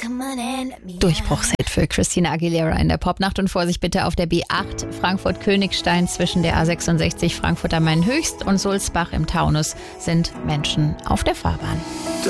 Durchbruchshit für Christina Aguilera in der Popnacht. Und Vorsicht bitte auf der B8 Frankfurt-Königstein zwischen der A66 Frankfurt am Main Höchst und Sulzbach im Taunus sind Menschen auf der Fahrbahn.